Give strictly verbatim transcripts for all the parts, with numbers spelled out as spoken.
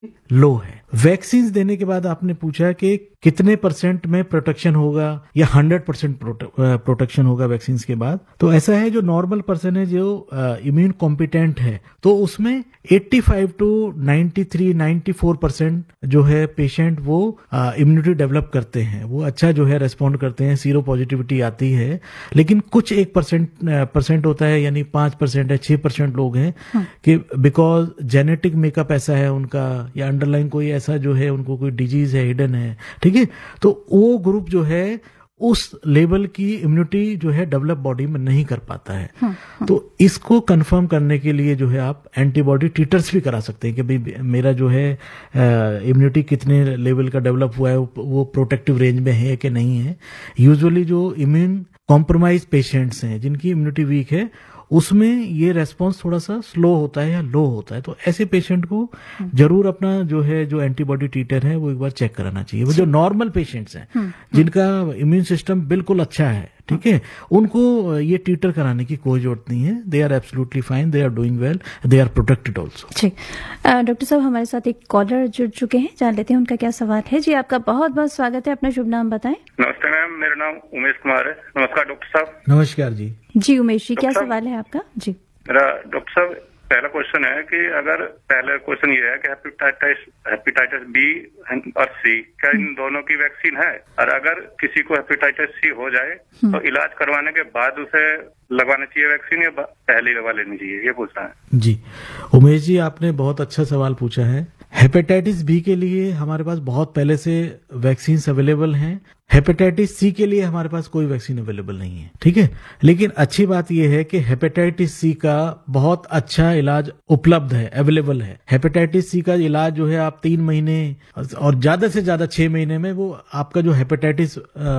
लो है। वैक्सीन देने के बाद आपने पूछा कि कितने परसेंट में प्रोटेक्शन होगा या हंड्रेड परसेंट प्रोटेक्शन होगा वैक्सीन के बाद। तो ऐसा है, जो नॉर्मल पर्सन है, जो इम्यून कॉम्पिटेंट है, तो उसमें पचासी टू तिरानवे चौरानवे परसेंट जो है पेशेंट वो इम्यूनिटी डेवलप करते हैं, वो अच्छा जो है रेस्पॉन्ड करते हैं, सीरो पॉजिटिविटी आती है। लेकिन कुछ एक परसेंट परसेंट होता है, यानी पांच परसेंट है, छह परसेंट लोग हैं कि बिकॉज जेनेटिक मेकअप ऐसा है उनका, या अंडरलाइन कोई ऐसा जो है उनको कोई डिजीज है, हिडन है, ठीक है, तो वो ग्रुप जो है उस लेवल की इम्यूनिटी जो है डेवलप बॉडी में नहीं कर पाता है। हाँ, हाँ. तो इसको कंफर्म करने के लिए जो है आप एंटीबॉडी टिटर्स भी करा सकते हैं कि भाई मेरा जो है इम्यूनिटी कितने लेवल का डेवलप हुआ है, वो प्रोटेक्टिव रेंज में है कि नहीं है। यूजुअली जो इम्यून कॉम्प्रोमाइज पेशेंट्स हैं, जिनकी इम्यूनिटी वीक है, उसमें ये रेस्पॉन्स थोड़ा सा स्लो होता है या लो होता है। तो ऐसे पेशेंट को जरूर अपना जो है जो एंटीबॉडी टीटर है वो एक बार चेक कराना चाहिए। वो जो नॉर्मल पेशेंट्स हैं जिनका इम्यून सिस्टम बिल्कुल अच्छा है, ठीक है, उनको ये टीटर कराने की कोई जरूरत नहीं है। They are absolutely fine, they are doing well, they are protected also. Ji doctor साहब, हमारे साथ एक कॉलर जुड़ चुके हैं, जान लेते हैं उनका क्या सवाल है। जी आपका बहुत बहुत स्वागत है, अपना शुभ नाम बताएं। नमस्ते मैम, मेरा नाम उमेश कुमार है। नमस्कार डॉक्टर साहब। नमस्कार जी। जी उमेश जी, क्या सवाल है आपका? जी मेरा डॉक्टर साहब पहला क्वेश्चन है कि अगर पहला क्वेश्चन ये है कि हेपेटाइटिस हेपेटाइटिस बी और सी, क्या इन दोनों की वैक्सीन है? और अगर किसी को हेपेटाइटिस सी हो जाए तो इलाज करवाने के बाद उसे लगवाना चाहिए वैक्सीन या पहले ही लगवा लेनी चाहिए, ये पूछना है। जी उमेश जी, आपने बहुत अच्छा सवाल पूछा है। हेपेटाइटिस बी के लिए हमारे पास बहुत पहले से वैक्सीन अवेलेबल हैं। हेपेटाइटिस सी के लिए हमारे पास कोई वैक्सीन अवेलेबल नहीं है, ठीक है। लेकिन अच्छी बात यह है कि हेपेटाइटिस सी का बहुत अच्छा इलाज उपलब्ध है, अवेलेबल है। हेपेटाइटिस सी का इलाज जो है आप तीन महीने और ज्यादा से ज्यादा छह महीने में वो आपका जो हेपेटाइटिस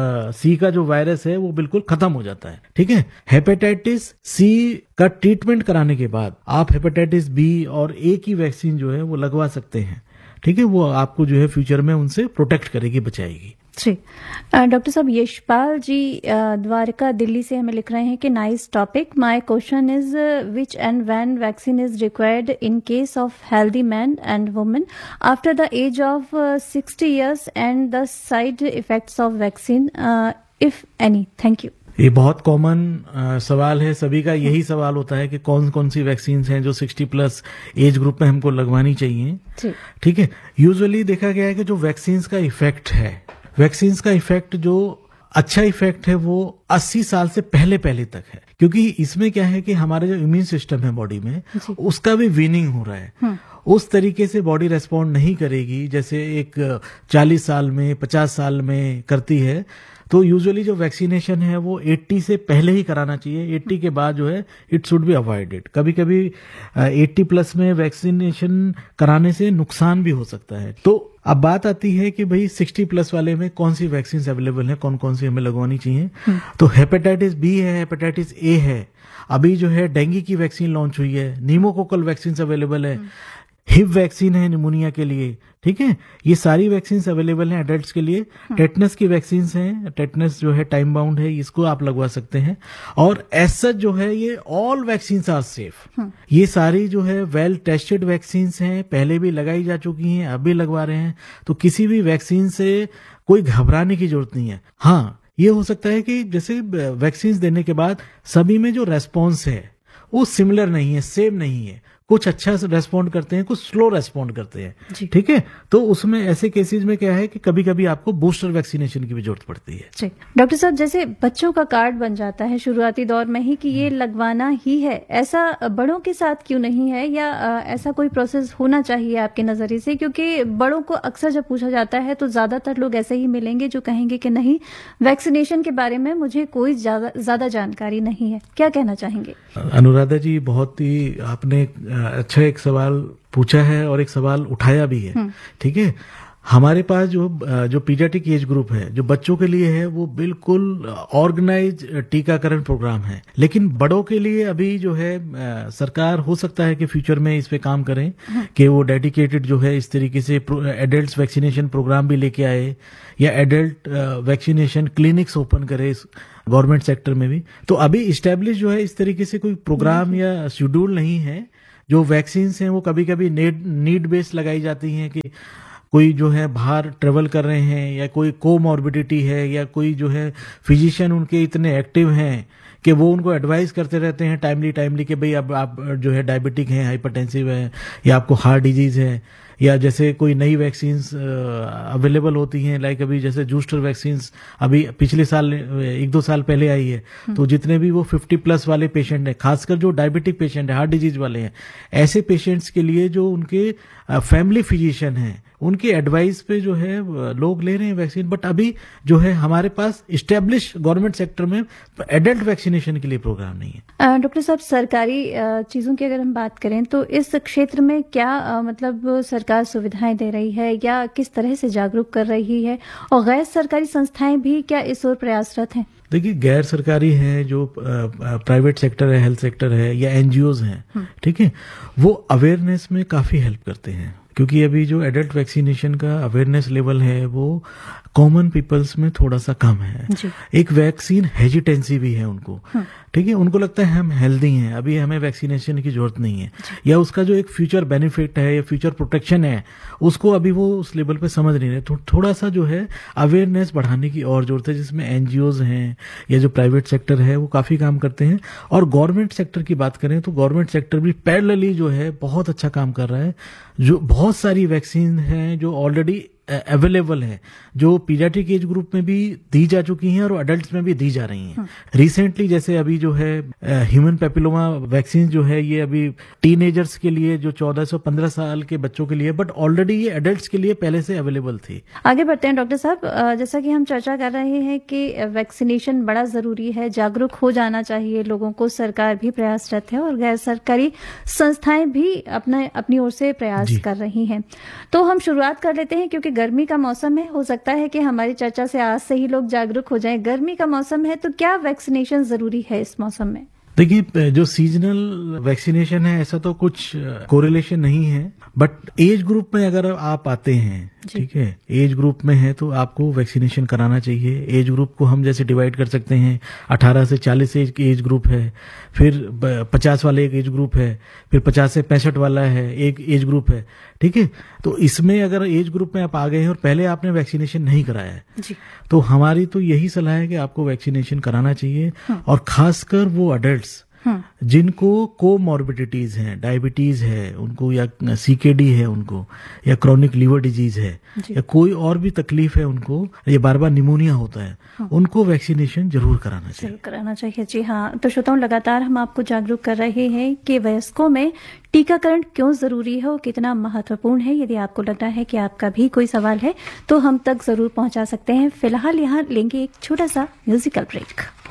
सी का जो वायरस है वो बिल्कुल खत्म हो जाता है, ठीक है। हेपेटाइटिस सी का ट्रीटमेंट कराने के बाद आप हेपेटाइटिस बी और ए की वैक्सीन जो है वो लगवा सकते हैं, ठीक है। वो आपको जो है फ्यूचर में उनसे प्रोटेक्ट करेगी, बचाएगी। जी डॉक्टर साहब, यशपाल जी द्वारका दिल्ली से हमें लिख रहे हैं कि nice topic. My question is which and when vaccine is required in case of healthy man and women after the age of sixty years and the side effects of vaccine if any. Thank you. ये बहुत common सवाल है, सभी का यही सवाल होता है कि कौन कौन सी वैक्सीन हैं जो साठ प्लस एज ग्रुप में हमको लगवानी चाहिए, ठीक है। यूजुअली देखा गया है कि जो वैक्सीन का इफेक्ट है, वैक्सीन का इफेक्ट जो अच्छा इफेक्ट है वो अस्सी साल से पहले पहले तक है, क्योंकि इसमें क्या है कि हमारे जो इम्यून सिस्टम है बॉडी में उसका भी वीनिंग हो रहा है। उस तरीके से बॉडी रेस्पॉन्ड नहीं करेगी जैसे एक चालीस साल में पचास साल में करती है। तो यूजुअली जो वैक्सीनेशन है वो अस्सी से पहले ही कराना चाहिए। अस्सी के बाद जो है इट शुड बी अवॉइडेड। कभी कभी अस्सी प्लस में वैक्सीनेशन कराने से नुकसान भी हो सकता है। तो अब बात आती है कि भाई साठ प्लस वाले में कौन सी वैक्सीन अवेलेबल है, कौन कौन सी हमें लगवानी चाहिए। तो हेपेटाइटिस बी है, हेपेटाइटिस ए है, अभी जो है डेंगू की वैक्सीन लॉन्च हुई है, न्यूमोकोकल वैक्सीन अवेलेबल है, हिप वैक्सीन है निमोनिया के लिए, ठीक है। ये सारी वैक्सीन अवेलेबल हैं एडल्ट्स के लिए। टेटनस की वैक्सीन हैं, टेटनस जो है टाइम बाउंड है, इसको आप लगवा सकते हैं। और ऐसा जो है ये ऑल वैक्सीन आर सेफ। ये सारी जो है वेल टेस्टेड वैक्सीन हैं, पहले भी लगाई जा चुकी हैं, अब भी लगवा रहे हैं। तो किसी भी वैक्सीन से कोई घबराने की जरूरत नहीं है। हाँ, ये हो सकता है कि जैसे वैक्सीन देने के बाद सभी में जो रेस्पॉन्स है वो सिमिलर नहीं है, सेम नहीं है। कुछ अच्छा से रेस्पॉन्ड करते हैं, कुछ स्लो रेस्पॉन्ड करते हैं, ठीक है। तो उसमें ऐसे केसेस में क्या है कि कभी कभी आपको बूस्टर वैक्सीनेशन की भी जरूरत पड़ती है। जी डॉक्टर साहब, जैसे बच्चों का कार्ड बन जाता है शुरुआती दौर में ही कि ये लगवाना ही है, ऐसा बड़ों के साथ क्यों नहीं है, या ऐसा कोई प्रोसेस होना चाहिए आपके नजरिए से? क्योंकि बड़ों को अक्सर जब पूछा जाता है तो ज्यादातर लोग ऐसे ही मिलेंगे जो कहेंगे कि नहीं, वैक्सीनेशन के बारे में मुझे कोई ज्यादा जानकारी नहीं है। क्या कहना चाहेंगे? अनुराधा जी, बहुत ही आपने अच्छा एक सवाल पूछा है और एक सवाल उठाया भी है, ठीक है। हमारे पास जो जो पीडियाट्रिक एज ग्रुप है, जो बच्चों के लिए है, वो बिल्कुल ऑर्गेनाइज टीकाकरण प्रोग्राम है। लेकिन बड़ों के लिए अभी जो है सरकार हो सकता है कि फ्यूचर में इस पे काम करें कि वो डेडिकेटेड जो है इस तरीके से एडल्ट वैक्सीनेशन प्रोग्राम भी लेके आए, या एडल्ट वैक्सीनेशन क्लिनिक्स ओपन करे गवर्नमेंट सेक्टर में भी। तो अभी इस्टेब्लिश जो है इस तरीके से कोई प्रोग्राम या शेड्यूल नहीं है जो वैक्सीन हैं वो कभी कभी नीड नीड बेस्ड लगाई जाती हैं कि कोई जो है बाहर ट्रेवल कर रहे हैं या कोई कोमॉर्बिडिटी है या कोई जो है फिजिशियन उनके इतने एक्टिव हैं कि वो उनको एडवाइस करते रहते हैं टाइमली टाइमली कि भाई अब आप जो है डायबिटिक हैं, हाइपरटेंसिव है या आपको हार्ट डिजीज है, या जैसे कोई नई वैक्सीन्स अवेलेबल होती हैं, लाइक अभी जैसे जूस्टर वैक्सीन्स अभी पिछले साल एक दो साल पहले आई है, तो जितने भी वो फिफ्टी प्लस वाले पेशेंट हैं, खासकर जो डायबिटिक पेशेंट है, हार्ट डिजीज वाले हैं, ऐसे पेशेंट्स के लिए जो उनके फैमिली फिजिशियन हैं उनकी एडवाइस पे जो है लोग ले रहे हैं वैक्सीन। बट अभी जो है हमारे पास इस्टेब्लिश गवर्नमेंट सेक्टर में एडल्ट वैक्सीनेशन के लिए प्रोग्राम नहीं है। डॉक्टर साहब, सरकारी चीजों की अगर हम बात करें तो इस क्षेत्र में क्या मतलब सरकार सुविधाएं दे रही है या किस तरह से जागरूक कर रही है, और गैर सरकारी संस्थाएं भी क्या इस ओर प्रयासरत हैं? देखिए, गैर सरकारी है जो प्राइवेट सेक्टर है, हेल्थ सेक्टर है या एनजीओज हैं, ठीक है, वो अवेयरनेस में काफी हेल्प करते हैं, क्योंकि अभी जो एडल्ट वैक्सीनेशन का अवेयरनेस लेवल है वो कॉमन पीपल्स में थोड़ा सा कम है। एक वैक्सीन हेजिटेंसी भी है उनको, ठीक है, उनको लगता है हम हेल्दी हैं, अभी हमें वैक्सीनेशन की जरूरत नहीं है, या उसका जो एक फ्यूचर बेनिफिट है या फ्यूचर प्रोटेक्शन है उसको अभी वो उस लेवल पे समझ नहीं रहे। तो थोड़ा सा जो है अवेयरनेस बढ़ाने की और जरूरत है, जिसमें एनजीओज हैं या जो प्राइवेट सेक्टर है वो काफी काम करते हैं। और गवर्नमेंट सेक्टर की बात करें तो गवर्नमेंट सेक्टर भी पैरेलली जो है बहुत अच्छा काम कर रहा है। जो बहुत सारी वैक्सीन हैं जो ऑलरेडी अवेलेबल है, जो पीडियाट्रिक एज ग्रुप में भी दी जा चुकी हैं और अडल्ट्स में भी दी जा रही हैं। रिसेंटली जैसे अभी जो है ह्यूमन पेपिलोमा वैक्सीन जो है ये अभी टीनेजर्स के लिए जो चौदह से पंद्रह साल के बच्चों के लिए, बट ऑलरेडी ये अडल्ट्स के लिए पहले से अवेलेबल थी। आगे बढ़ते हैं डॉक्टर साहब, जैसा कि हम चर्चा कर रहे हैं कि वैक्सीनेशन बड़ा जरूरी है, जागरूक हो जाना चाहिए लोगों को, सरकार भी प्रयासरत है और गैर सरकारी संस्थाएं भी अपने अपनी ओर से प्रयास कर रही हैं। तो हम शुरुआत कर लेते हैं, क्योंकि गर्मी का मौसम है, हो सकता है कि हमारी चर्चा से आज से ही लोग जागरूक हो जाएं। गर्मी का मौसम है तो क्या वैक्सीनेशन जरूरी है इस मौसम में? देखिए, जो सीजनल वैक्सीनेशन है ऐसा तो कुछ कोरिलेशन नहीं है, बट एज ग्रुप में अगर आप आते हैं, ठीक है, एज ग्रुप में है तो आपको वैक्सीनेशन कराना चाहिए। एज ग्रुप को हम जैसे डिवाइड कर सकते हैं, अठारह से चालीस एज की एज ग्रुप है, फिर पचास वाला एक एज ग्रुप है, फिर पचास से पैंसठ वाला है एक एज ग्रुप है, ठीक है। तो इसमें अगर एज ग्रुप में आप आ गए हैं और पहले आपने वैक्सीनेशन नहीं कराया है जी, तो हमारी तो यही सलाह है कि आपको वैक्सीनेशन कराना चाहिए। और खासकर वो अडल्ट्स जिनको कोमॉर्बिडिटीज हैं, डायबिटीज है उनको, या सीकेडी है उनको, या क्रॉनिक लीवर डिजीज है, या कोई और भी तकलीफ है उनको, या बार बार निमोनिया होता है, हाँ। उनको वैक्सीनेशन जरूर कराना चाहिए। जरूर कराना चाहिए जी हाँ। तो श्रोताओं, लगातार हम आपको जागरूक कर रहे हैं कि वयस्कों में टीकाकरण क्यों जरूरी है और कितना महत्वपूर्ण है। यदि आपको लगता है कि आपका भी कोई सवाल है तो हम तक जरूर पहुंचा सकते हैं। फिलहाल यहाँ लेंगे एक छोटा सा म्यूजिकल ब्रेक।